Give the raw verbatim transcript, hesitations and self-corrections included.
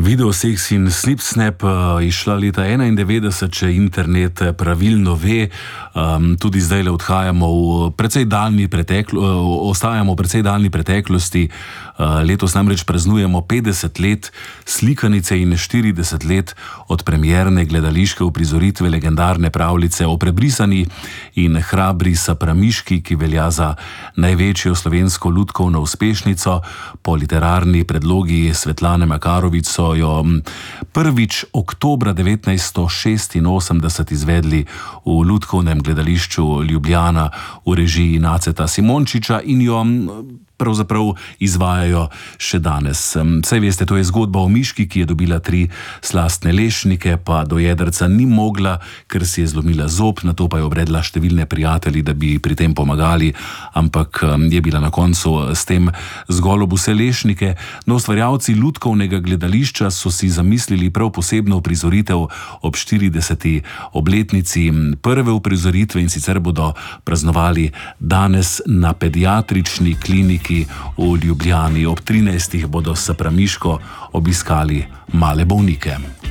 Video Sex in Snip Snap je šla leta enaindevetdeset, če internet pravilno ve. Um, tudi zdaj le odhajamo v precej daljni preteklo, ostajamo v precej daljni preteklosti. Uh, letos namreč praznujemo petdeset let slikanice in štirideset let od premierne gledališke uprizoritve legendarne pravljice o prebrisani in hrabri Sapramiški, ki velja za največjo slovensko lutkovno uspešnico. Po literarni predlogi Svetlane Makarovič so jo prvič oktobra devetnajststo šestinosemdeset izvedli v Lutkovnem gledališču Ljubljana v režiji Naceta Simončiča in jo pravzaprav izvajajo še danes. Saj veste, to je zgodba o miški, ki je dobila tri slastne lešnike, pa do jedrca ni mogla, ker si je zlomila zob, nato pa je obredla številne prijatelji, da bi pri tem pomagali, ampak je bila na koncu s tem zgolj ob vse lešnike. No, ustvarjalci Lutkovnega gledališča so si zamislili prav posebno uprizoritev ob štirideseti obletnici prve uprizoritve, in sicer bodo praznovali danes na pediatrični kliniki v Ljubljani. Ob trinajstih bodo s Sapramiško obiskali male bolnike.